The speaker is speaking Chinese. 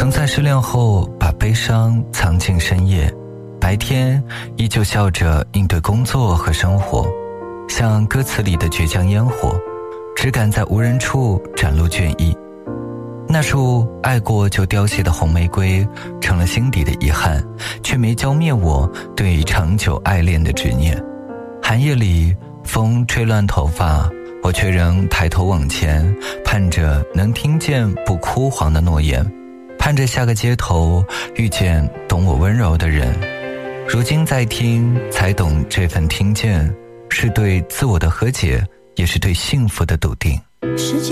曾在失恋后把悲伤藏进深夜，白天依旧笑着应对工作和生活，像歌词里的倔强烟火，只敢在无人处展露倦意。那束爱过就凋谢的红玫瑰成了心底的遗憾，却没浇灭我对长久爱恋的执念。寒夜里风吹乱头发，我却仍抬头往前，盼着能听见不枯黄的诺言，盼着下个街头遇见懂我温柔的人。如今再听才懂，这份听见是对自我的和解，也是对幸福的笃定。